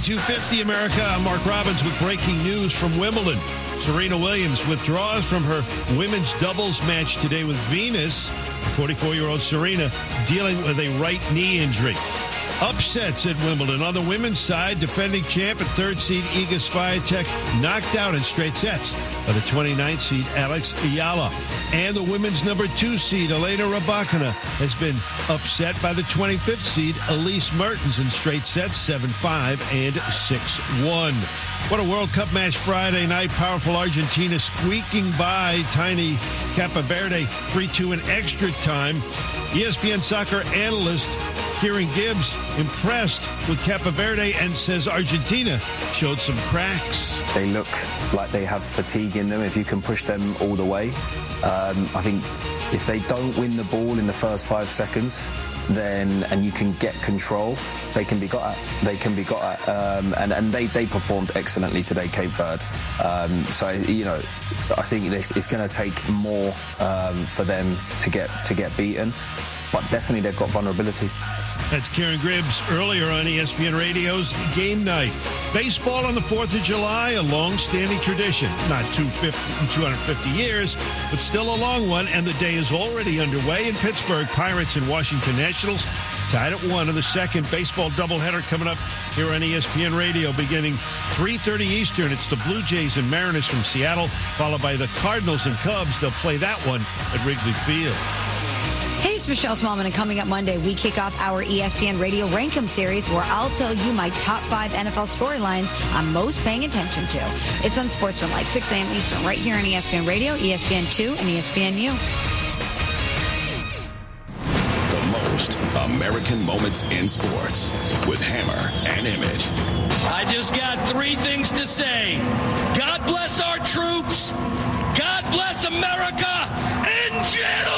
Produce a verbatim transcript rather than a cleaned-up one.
two fifty America. I'm Mark Robbins with breaking news from Wimbledon. Serena Williams withdraws from her women's doubles match today with Venus. forty-four-year-old Serena dealing with a right knee injury. Upsets at Wimbledon. On the women's side, defending champ and third seed Iga Swiatek knocked out in straight sets by the twenty-ninth seed Alex Ayala. And the women's number two seed Elena Rybakina has been upset by the twenty-fifth seed Elise Mertens in straight sets, seven five and six one. What a World Cup match Friday night. Powerful Argentina squeaking by tiny Cape Verde three two in extra time. E S P N soccer analyst Kieran Gibbs impressed with Cape Verde and says Argentina showed some cracks. They look like they have fatigue in them if you can push them all the way. Um, I think if they don't win the ball in the first five seconds, then and you can get control, they can be got at. They can be got at. Um, and and they, they performed excellently today, Cape Verde. Um, so you know, I think this it's going to take more um, for them to get to get beaten. But definitely they've got vulnerabilities. That's Kieran Gibbs earlier on E S P N Radio's Game Night. Baseball on the fourth of July, a long-standing tradition. Not two hundred fifty years, but still a long one, and the day is already underway in Pittsburgh. Pirates and Washington Nationals tied at one in the second. Baseball doubleheader coming up here on E S P N Radio beginning three thirty Eastern. It's the Blue Jays and Mariners from Seattle, followed by the Cardinals and Cubs. They'll play that one at Wrigley Field. Hey, it's Michelle Smallman, and coming up Monday, we kick off our E S P N Radio Rankum series where I'll tell you my top five N F L storylines I'm most paying attention to. It's on Sportsmanlike, six a.m. Eastern, right here on E S P N Radio, E S P N two, and E S P N U. The most American moments in sports with Hammer and Emmett. I just got three things to say. God bless our troops. God bless America. And gentlemen.